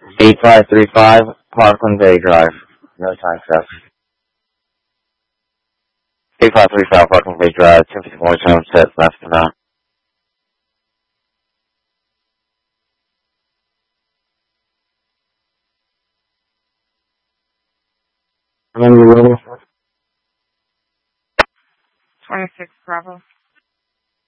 8535 Parkland Bay Drive. No time stuff. 8535 Parkland Bay Drive, 254 time set, left and out. Remember, 26 Bravo.